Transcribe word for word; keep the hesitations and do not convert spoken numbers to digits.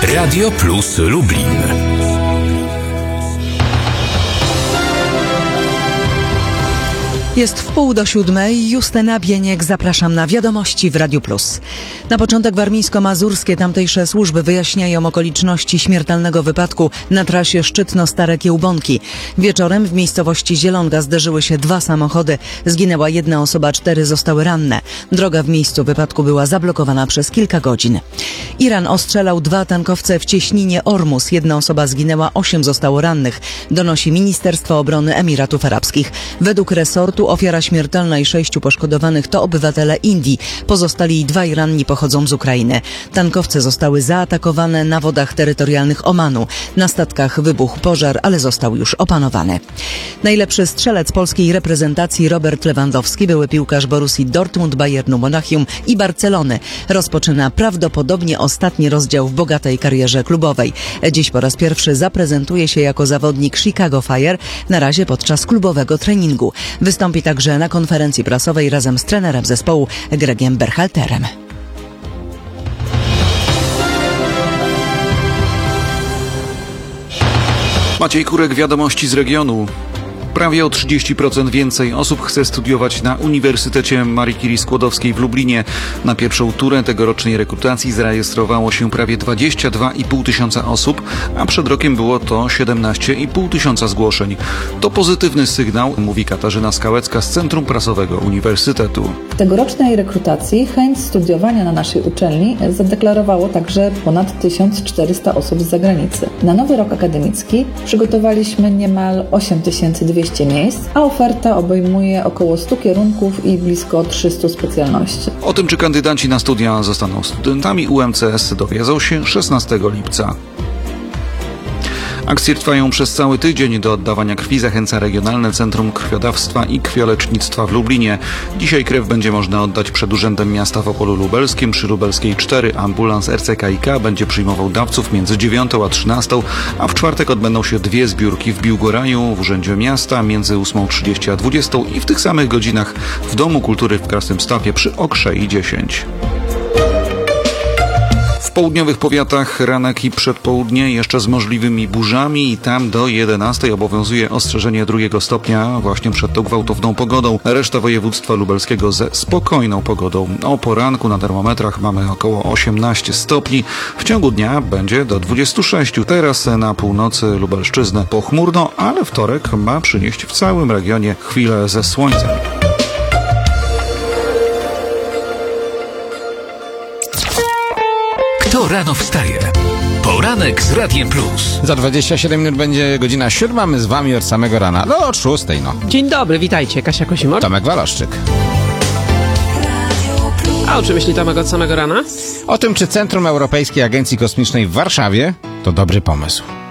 Radio Plus Lublin. Jest wpół do siódmej. Justyna Bieniek, zapraszam na wiadomości w Radiu Plus. Na początek warmińsko-mazurskie tamtejsze służby wyjaśniają okoliczności śmiertelnego wypadku na trasie Szczytno-Stare Kiełbonki. Wieczorem w miejscowości Zielonga zderzyły się dwa samochody. Zginęła jedna osoba, cztery zostały ranne. Droga w miejscu wypadku była zablokowana przez kilka godzin. Iran ostrzelał dwa tankowce w cieśninie Ormus. Jedna osoba zginęła, osiem zostało rannych, donosi Ministerstwo Obrony Emiratów Arabskich. Według resortu ofiara śmiertelna i sześciu poszkodowanych to obywatele Indii. Pozostali dwaj ranni pochodzą z Ukrainy. Tankowce zostały zaatakowane na wodach terytorialnych Omanu. Na statkach wybuchł pożar, ale został już opanowany. Najlepszy strzelec polskiej reprezentacji Robert Lewandowski, były piłkarz Borussii Dortmund, Bayernu Monachium i Barcelony, rozpoczyna prawdopodobnie ostatni rozdział w bogatej karierze klubowej. Dziś po raz pierwszy zaprezentuje się jako zawodnik Chicago Fire, na razie podczas klubowego treningu. Wystąpi także na konferencji prasowej razem z trenerem zespołu Gregiem Berhalterem. Maciej Kurek, wiadomości z regionu. Prawie o trzydzieści procent więcej osób chce studiować na Uniwersytecie Marii Curie Skłodowskiej w Lublinie. Na pierwszą turę tegorocznej rekrutacji zarejestrowało się prawie dwadzieścia dwa i pół tysiąca osób, a przed rokiem było to siedemnaście i pół tysiąca zgłoszeń. To pozytywny sygnał, mówi Katarzyna Skałecka z Centrum Prasowego Uniwersytetu. W tegorocznej rekrutacji chęć studiowania na naszej uczelni zadeklarowało także ponad tysiąc czterysta osób z zagranicy. Na nowy rok akademicki przygotowaliśmy niemal osiem tysięcy dwieście miejsc, a oferta obejmuje około stu kierunków i blisko trzystu specjalności. O tym, czy kandydaci na studia zostaną studentami U M C S, dowiedzą się szesnastego lipca. Akcje trwają przez cały tydzień. Do oddawania krwi zachęca Regionalne Centrum Krwiodawstwa i Krwiolecznictwa w Lublinie. Dzisiaj krew będzie można oddać przed Urzędem Miasta w Opolu Lubelskim przy Lubelskiej cztery. Ambulans R C K i K będzie przyjmował dawców między dziewiątą a trzynastą, a w czwartek odbędą się dwie zbiórki w Biłgoraju, w Urzędzie Miasta między ósmą trzydzieści a dwudziestą i w tych samych godzinach w Domu Kultury w Krasnymstawie przy Okrzei dziesięć. W południowych powiatach ranek i przedpołudnie jeszcze z możliwymi burzami i tam do jedenastej obowiązuje ostrzeżenie drugiego stopnia właśnie przed tą gwałtowną pogodą. Reszta województwa lubelskiego ze spokojną pogodą. O poranku na termometrach mamy około osiemnaście stopni. W ciągu dnia będzie do dwudziestu sześciu. Teraz na północy Lubelszczyzny pochmurno, ale wtorek ma przynieść w całym regionie chwilę ze słońcem. Kto rano wstaje? Poranek z Radiem Plus. Za dwadzieścia siedem minut będzie godzina siódma, my z wami od samego rana. No od szóstej, no. Dzień dobry, witajcie. Kasia Kosimor. Tomek Waloszczyk. A o czym myśli Tomek od samego rana? O tym, czy Centrum Europejskiej Agencji Kosmicznej w Warszawie to dobry pomysł.